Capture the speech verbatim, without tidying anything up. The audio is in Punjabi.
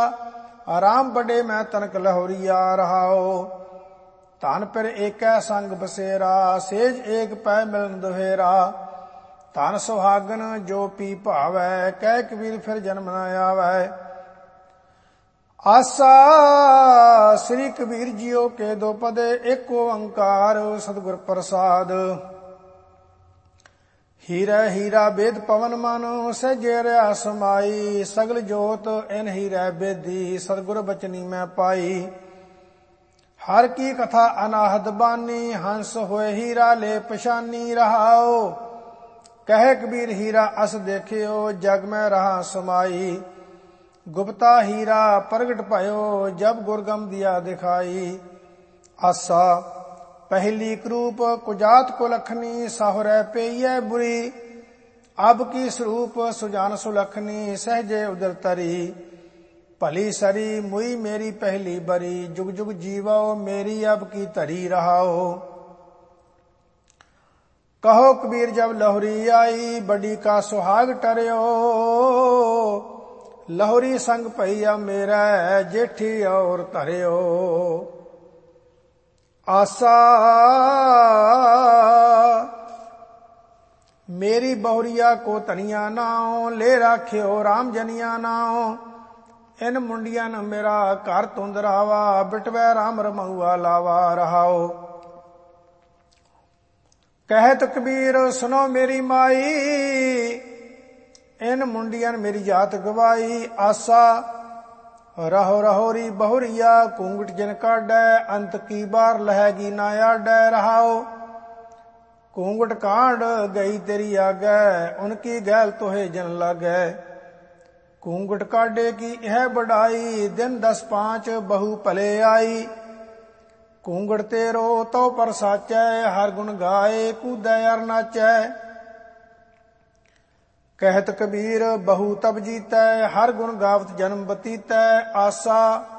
ਰਾਮ ਬੜੇ ਮੈਂ ਤਨਕ ਲਹੋਰੀਆ ਰਹਾਓ। ਧਨ ਫਿਰ ਏਕੈ ਸੰਗ ਬਸੇਰਾ, ਸੇਜ ਏਕ ਪੈ ਮਿਲਨ ਦੁਹੇਰਾ। ਧਨ ਸੁਹਾਗਨ ਜੋ ਪੀ ਭਾਵੈ, ਕਹਿ ਕਬੀਰ ਫਿਰ ਜਨਮ ਨ ਆਵੈ। ਆਸਾ ਸ੍ਰੀ ਕਬੀਰ ਜੀਓ ਕੇ ਦੋ ਪਦੇ, ਏਕ ਓੰਕਾਰ ਸਤਿਗੁਰ ਪ੍ਰਸਾਦ। ਹੀਰੇ ਹੀਰਾ ਬੇਦ ਪਵਨ ਮਨ, ਸਹਿਜੇ ਰਿਆ ਸਮਾਈ। ਸਗਲ ਜੋਤ ਇਨ ਹੀਰੇ ਬੇਦੀ, ਸਤਿਗੁਰ ਬਚਨੀ ਮੈਂ ਪਾਈ। ਹਰ ਕੀ ਕਥਾ ਅਨਾਹਦ ਬਾਨੀ, ਹੰਸ ਹੋਏ ਹੀਰਾ ਲੈ ਪਛਾਨੀ ਰਹਾਓ। ਕਹੇ ਕਬੀਰ ਹੀਰਾ ਅਸ ਦੇਖਿਓ, ਜਗ ਮੈਂ ਰਹਾ ਸਮਾਈ। ਗੁਪਤਾ ਹੀਰਾ ਪ੍ਰਗਟ ਭਇਓ, ਜਬ ਗੁਰਗਮ ਦਿਆ ਦਿਖਾਈ। ਆਸਾ ਪਹਿਲੀ ਕਰੂਪ ਕੁਜਾਤ ਕੋ ਲਖਨੀ, ਸਾਹੁਰੈ ਪਈਐ ਬੁਰੀ। ਅਬ ਕੀ ਸਰੂਪ ਸੁਜਾਨ ਸੁਲਖਨੀ, ਸਹਿਜੇ ਉਦਰ ਤਰੀ। ਭਲੀ ਸਰੀ ਮੁਈ ਮੇਰੀ ਪਹਿਲੀ ਬਰੀ, ਜੁਗ ਜੁਗ ਜੀਵੋ ਮੇਰੀ ਅਬ ਕੀ ਧਰੀ ਰਹਾਓ। ਕਹੋ ਕਬੀਰ ਜਬ ਲਹੁਰੀ ਆਈ, ਬੜੀ ਕਾ ਸੁਹਾਗ ਟਰਿਓ। ਲਹੁਰੀ ਸੰਗ ਭਈਆ ਮੇਰਾ, ਜੇਠੀ ਔਰ ਧਰਿਓ। ਆਸਾ ਮੇਰੀ ਬਹੁਰੀਆ ਕੋ ਧਨੀਆ ਨਾਉ, ਲੈ ਰਾਖਿਓ ਰਾਮ ਜਨੀਆ ਨਾਉ। ਇਨ ਮੁੰਡਿਆਂ ਨ ਮੇਰਾ ਘਰ ਤੁੰਦਰਾਵਾ, ਬਿਟਵੈ ਰਾਮ ਰਮਉਆ ਲਾਵਾ ਰਹਾਓ। ਕਹਿਤ ਕਬੀਰ ਸੁਨੋ ਮੇਰੀ ਮਾਈ, ਇਨ ਮੁੰਡਿਆਂ ਮੇਰੀ ਜਾਤ ਗਵਾਈ। ਆਸਾ ਰਹੋ ਰहोरी बहुरिया, ਘੂੰਗਟ ਜਿਨ ਕਾਢੈ, ਅੰਤ ਕੀ ਬਾਰ ਲਹੈਗੀ ਨਾ ਆਡੈ ਰਹਾਓ। ਘੂੰਗਟ ਕਾਢ ਗਈ ਤੇਰੀ ਆਗੈ, ਉਨਕੀ ਗੈਲ ਤੋਹੇ ਜਨ ਲਾਗੈ। ਘੂੰਗਟ ਕਾਢੇ ਕੀ ਇਹ ਬੜਾਈ, ਦਿਨ ਦਸ ਪਾਂਚ ਬਹੁ ਭਲੇ ਆਈ। ਘੂੰਗਟ ਤੇਰੋ ਤਉ ਪਰ ਸਾਚੈ, ਹਰ ਗੁਣ ਗਾਏ ਕੂਦੈ ਅਰ ਨਾਚੈ। ਕਹਿਤ ਕਬੀਰ ਬਹੁ ਤਬ ਜੀਤੈ, ਹਰ ਗੁਣ ਗਾਵਤ ਜਨਮ ਬਤੀਤੈ। ਆਸਾ